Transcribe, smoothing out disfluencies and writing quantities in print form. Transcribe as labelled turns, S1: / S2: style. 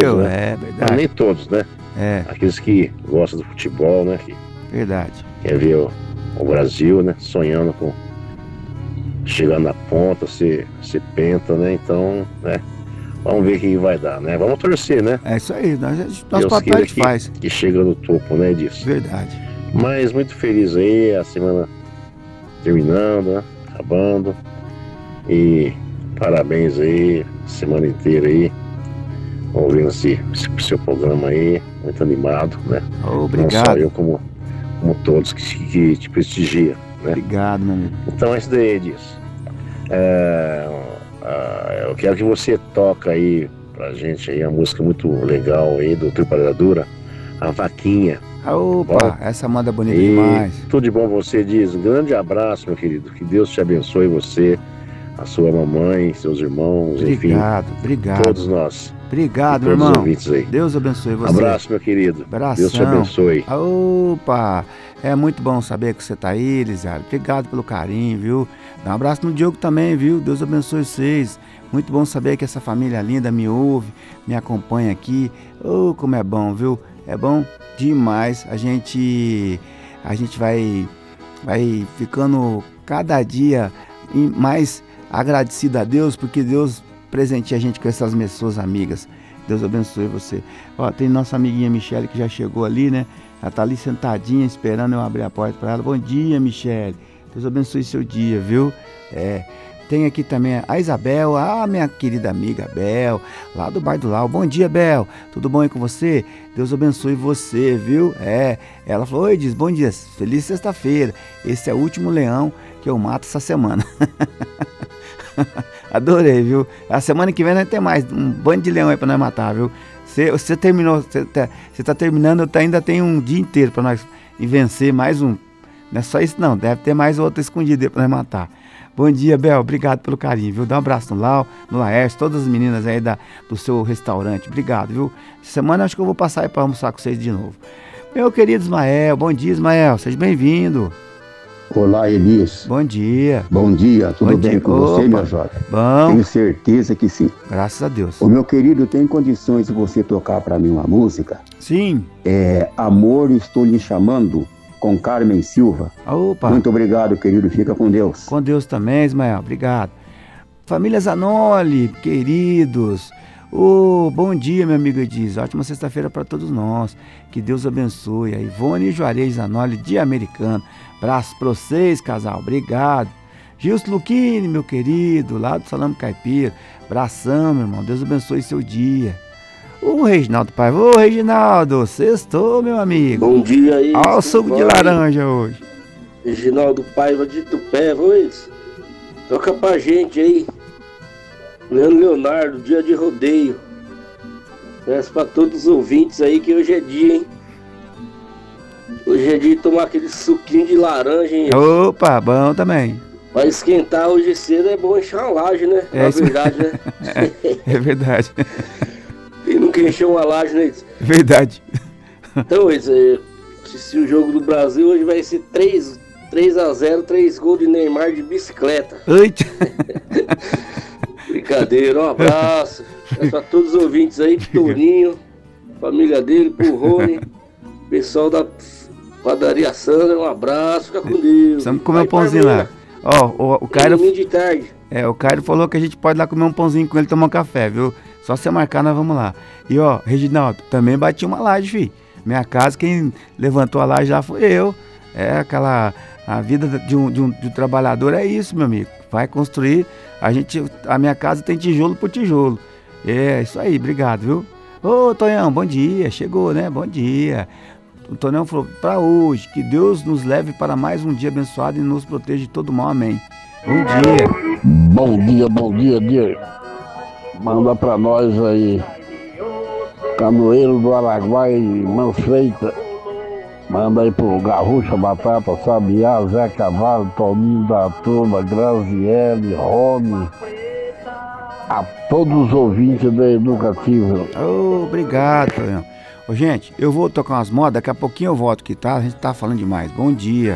S1: todos, né?
S2: É
S1: Mas
S2: verdade.
S1: nem todos, né?
S2: É
S1: Aqueles que gostam do futebol, né? Que
S2: verdade.
S1: quer ver o Brasil, né? Sonhando com chegando na ponta, ser penta, né? Então, né? Vamos ver o que vai dar, né? Vamos torcer, né?
S2: É isso aí, nosso
S1: Deus
S2: papel a
S1: queira
S2: gente faz.
S1: que chega no topo, né? Disso.
S2: Verdade.
S1: Mas muito feliz aí, a semana terminando, né? Acabando. E parabéns aí, semana inteira aí, ouvindo esse seu programa aí, muito animado, né?
S2: Obrigado.
S1: Não só eu, como todos que te prestigiam, né?
S2: Obrigado, meu amigo.
S1: Então, isso daí disso. Eu quero que você toque aí pra gente aí a música muito legal aí do Trepadadura, a Vaquinha.
S2: Opa,
S1: Bom,
S2: essa moda é bonita
S1: e
S2: demais.
S1: tudo de bom você diz. Um grande abraço, meu querido. Que Deus te abençoe, você, a sua mamãe, seus irmãos,
S2: Obrigado,
S1: enfim,
S2: obrigado.
S1: todos nós.
S2: Obrigado,
S1: e
S2: meu
S1: todos os
S2: irmão.
S1: ouvintes aí.
S2: Deus abençoe você.
S1: Abraço, meu querido.
S2: Abração.
S1: Deus te abençoe.
S2: Opa, é muito bom saber que você tá aí, Elisiário. Obrigado pelo carinho, viu? Dá um abraço no Diogo também, viu? Deus abençoe vocês. Muito bom saber que essa família linda me ouve, me acompanha aqui. Oh, como é bom, viu? É bom demais. A gente vai ficando cada dia mais agradecido a Deus, porque Deus presenteia a gente com essas pessoas amigas. Deus abençoe você. Ó, tem nossa amiguinha Michele que já chegou ali, né? Ela tá ali sentadinha esperando eu abrir a porta para ela. Bom dia, Michele. Deus abençoe seu dia, viu? Tem aqui também a Isabel, minha querida amiga Bel, lá do Bar do Lau. Bom dia, Bel. Tudo bom aí com você? Deus abençoe você, viu? Ela falou: oi, diz, bom dia, feliz sexta-feira. Esse é o último leão que eu mato essa semana. Adorei, viu? A semana que vem nós tem mais um bando de leão aí pra nós matar, viu? Você terminou, você tá terminando, eu ainda tenho um dia inteiro pra nós vencer mais um. Não é só isso não, deve ter mais outro escondido aí pra nós matar. Bom dia, Bel, obrigado pelo carinho, viu? Dá um abraço no Lau, no Laércio, todas as meninas aí do seu restaurante, obrigado, viu? Essa semana eu acho que eu vou passar aí pra almoçar com vocês de novo. Meu querido Ismael, bom dia, Ismael, seja bem-vindo.
S3: Olá, Elias.
S2: Bom dia.
S3: Bom dia, tudo bem com você, meu jovem?
S2: Bom.
S3: Tenho certeza que sim.
S2: Graças a Deus.
S3: O meu querido, tem condições de você tocar para mim uma música?
S2: Sim.
S3: Amor, Estou Lhe Chamando, com Carmen Silva.
S2: Opa.
S3: Muito obrigado, querido, fica com Deus.
S2: Com Deus também, Ismael, obrigado. Família Zanoli, queridos, bom dia, meu amigo Ediz, ótima sexta-feira para todos nós, que Deus abençoe. A Ivone e Juarez Zanoli, de Americano, abraço para vocês, casal, obrigado. Gilson Luquini, meu querido, lá do Salame Caipira, abração, meu irmão, Deus abençoe seu dia. O Reginaldo Paiva, ô Reginaldo, sextou, meu amigo.
S4: Bom dia aí.
S2: Olha o suco de laranja hoje.
S4: Reginaldo Paiva de Tupé, Luiz. Toca pra gente aí. Leonardo, dia de rodeio. Peço pra todos os ouvintes aí que hoje é dia, hein? Hoje é dia de tomar aquele suquinho de laranja, hein?
S2: Opa, bom também.
S4: Pra esquentar hoje cedo é bom encher uma laje, né? Na verdade, né?
S2: É verdade.
S4: E nunca encheu uma laje, né?
S2: É verdade.
S4: Então, assistir o jogo do Brasil hoje vai ser 3-0, 3 gols de Neymar de bicicleta.
S2: Eita.
S4: Brincadeira, um abraço. É pra todos os ouvintes aí, pro Toninho, família dele, pro Rony, pessoal da padaria Sandra, um abraço, fica com Deus.
S2: Precisamos comer um pãozinho lá. Ó, o Cairo.
S4: De tarde.
S2: O Cairo falou que a gente pode ir lá comer um pãozinho com ele e tomar um café, viu? Só você marcar, nós vamos lá. E Reginaldo, também bati uma laje, filho. Minha casa, quem levantou a laje lá foi eu. A vida de um trabalhador é isso, meu amigo. Vai construir, a minha casa tem tijolo por tijolo. É isso aí, obrigado, viu? Ô, Tonhão, bom dia, chegou, né? Bom dia. O Tonhão falou, para hoje, que Deus nos leve para mais um dia abençoado e nos proteja de todo mal, amém. Bom dia.
S5: Bom dia. Manda pra nós aí, Canoeiro do Araguai, Manfreita. Manda aí pro Garrucha, Batata, Sabiá, Zé Cavalo, Toninho da Turma, Graziele, Rony, a todos os ouvintes da Educativa.
S2: Obrigado, Tonhão. Gente, eu vou tocar umas modas, daqui a pouquinho eu volto aqui, tá? A gente tá falando demais. Bom dia.